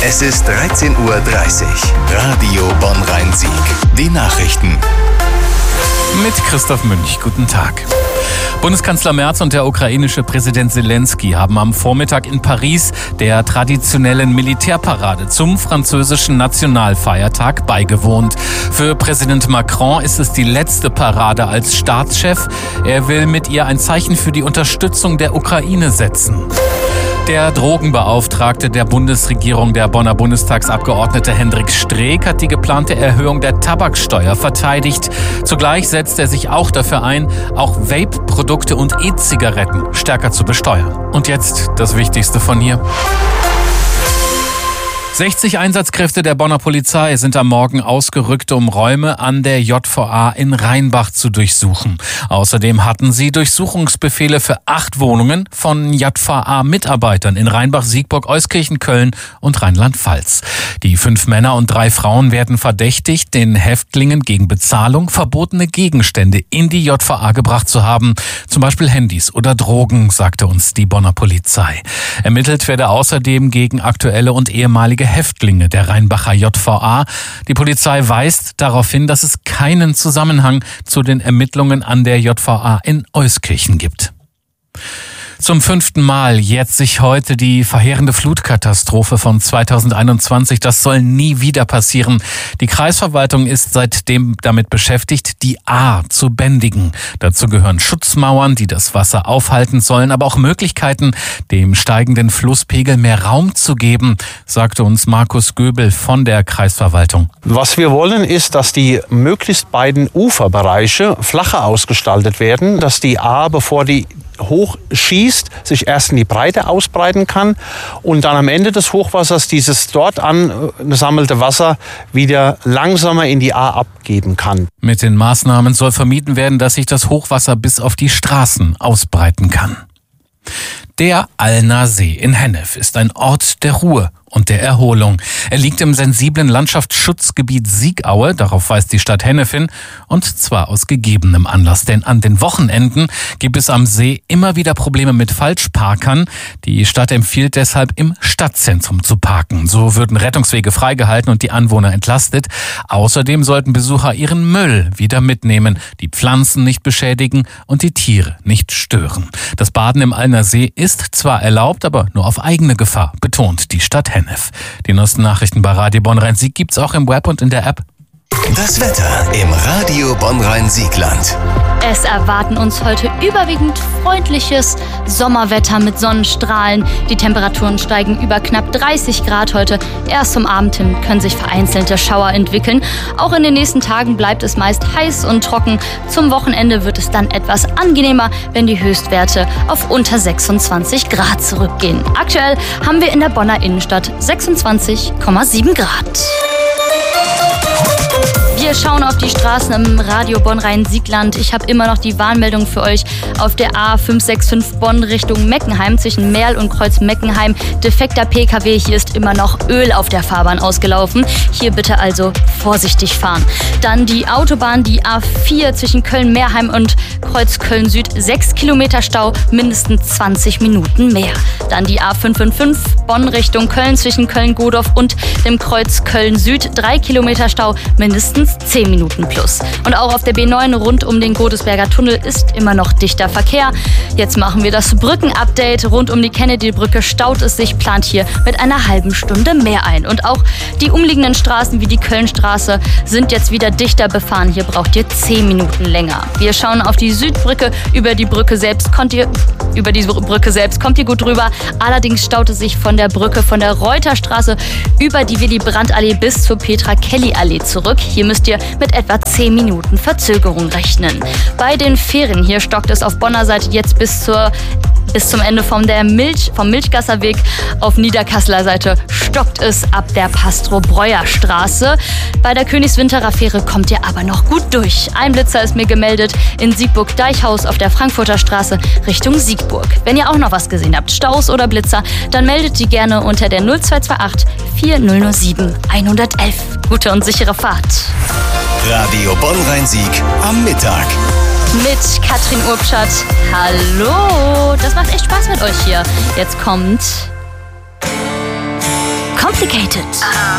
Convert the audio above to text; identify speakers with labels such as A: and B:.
A: Es ist 13:30 Uhr. Radio Bonn-Rhein-Sieg. Die Nachrichten.
B: Mit Christoph Münch. Guten Tag. Bundeskanzler Merz und der ukrainische Präsident Zelensky haben am Vormittag in Paris der traditionellen Militärparade zum französischen Nationalfeiertag beigewohnt. Für Präsident Macron ist es die letzte Parade als Staatschef. Er will mit ihr ein Zeichen für die Unterstützung der Ukraine setzen. Der Drogenbeauftragte der Bundesregierung, der Bonner Bundestagsabgeordnete Hendrik Streeck, hat die geplante Erhöhung der Tabaksteuer verteidigt. Zugleich setzt er sich auch dafür ein, auch Vape-Produkte und E-Zigaretten stärker zu besteuern. Und jetzt das Wichtigste von hier. 60 Einsatzkräfte der Bonner Polizei sind am Morgen ausgerückt, um Räume an der JVA in Rheinbach zu durchsuchen. Außerdem hatten sie Durchsuchungsbefehle für 8 Wohnungen von JVA-Mitarbeitern in Rheinbach, Siegburg, Euskirchen, Köln und Rheinland-Pfalz. Die 5 Männer und 3 Frauen werden verdächtigt, den Häftlingen gegen Bezahlung verbotene Gegenstände in die JVA gebracht zu haben. Zum Beispiel Handys oder Drogen, sagte uns die Bonner Polizei. Ermittelt werde außerdem gegen aktuelle und ehemalige Häftlinge der Rheinbacher JVA. Die Polizei weist darauf hin, dass es keinen Zusammenhang zu den Ermittlungen an der JVA in Euskirchen gibt. Zum 5. Mal jährt sich heute die verheerende Flutkatastrophe von 2021. Das soll nie wieder passieren. Die Kreisverwaltung ist seitdem damit beschäftigt, die Ahr zu bändigen. Dazu gehören Schutzmauern, die das Wasser aufhalten sollen, aber auch Möglichkeiten, dem steigenden Flusspegel mehr Raum zu geben, sagte uns Markus Göbel von der Kreisverwaltung.
C: Was wir wollen, ist, dass die möglichst beiden Uferbereiche flacher ausgestaltet werden, dass die Ahr, bevor die hochschießt, sich erst in die Breite ausbreiten kann und dann am Ende des Hochwassers dieses dort angesammelte Wasser wieder langsamer in die Ahr abgeben kann.
B: Mit den Maßnahmen soll vermieden werden, dass sich das Hochwasser bis auf die Straßen ausbreiten kann. Der Allner See in Hennef ist ein Ort der Ruhe und der Erholung. Er liegt im sensiblen Landschaftsschutzgebiet Siegaue, darauf weist die Stadt Hennef hin, und zwar aus gegebenem Anlass. Denn an den Wochenenden gibt es am See immer wieder Probleme mit Falschparkern. Die Stadt empfiehlt deshalb, im Stadtzentrum zu parken. So würden Rettungswege freigehalten und die Anwohner entlastet. Außerdem sollten Besucher ihren Müll wieder mitnehmen, die Pflanzen nicht beschädigen und die Tiere nicht stören. Das Baden im Allner See ist zwar erlaubt, aber nur auf eigene Gefahr, betont die Stadt Hennef. Die neuesten Nachrichten bei Radio Bonn-Rhein-Sieg gibt's auch im Web und in der App.
A: Das Wetter im Radio Bonn-Rhein-Siegland.
D: Es erwarten uns heute überwiegend freundliches Sommerwetter mit Sonnenstrahlen. Die Temperaturen steigen über knapp 30 Grad heute. Erst zum Abend hin können sich vereinzelte Schauer entwickeln. Auch in den nächsten Tagen bleibt es meist heiß und trocken. Zum Wochenende wird es dann etwas angenehmer, wenn die Höchstwerte auf unter 26 Grad zurückgehen. Aktuell haben wir in der Bonner Innenstadt 26,7 Grad. Wir schauen auf die Straßen im Radio Bonn-Rhein-Siegland. Ich habe immer noch die Warnmeldung für euch auf der A565 Bonn Richtung Meckenheim zwischen Merl und Kreuz Meckenheim. Defekter PKW, hier ist immer noch Öl auf der Fahrbahn ausgelaufen. Hier bitte also vorsichtig fahren. Dann die Autobahn, die A4 zwischen Köln-Meerheim und Kreuz Köln-Süd. 6 Kilometer Stau, mindestens 20 Minuten mehr. Dann die A555 Bonn Richtung Köln zwischen Köln-Godorf und dem Kreuz Köln-Süd. 3 Kilometer Stau, mindestens 10 Minuten plus. Und auch auf der B9 rund um den Godesberger Tunnel ist immer noch dichter Verkehr. Jetzt machen wir das Brückenupdate. Rund um die Kennedy-Brücke staut es sich, plant hier mit einer halben Stunde mehr ein. Und auch die umliegenden Straßen wie die Kölnstraße sind jetzt wieder dichter befahren. Hier braucht ihr 10 Minuten länger. Wir schauen auf die Südbrücke. Über die Brücke selbst kommt ihr gut rüber. Allerdings staut es sich von der Brücke von der Reuterstraße über die Willy-Brandt-Allee bis zur Petra-Kelly-Allee zurück. Hier müsst ihr mit etwa 10 Minuten Verzögerung rechnen. Bei den Fähren hier stockt es auf Bonner Seite jetzt bis zum Ende vom Milchgasser Weg. Auf Niederkasseler Seite stockt es ab der Pastor-Breuer-Straße. Bei der Königswinterer Fähre kommt ihr aber noch gut durch. Ein Blitzer ist mir gemeldet in Siegburg-Deichhaus auf der Frankfurter Straße Richtung Siegburg. Wenn ihr auch noch was gesehen habt, Staus oder Blitzer, dann meldet die gerne unter der 0228 4007 111. Gute und sichere Fahrt.
A: Radio Bonn-Rhein-Sieg am Mittag.
D: Mit Katrin Urbschat. Hallo, das macht echt Spaß mit euch hier. Jetzt kommt
E: complicated.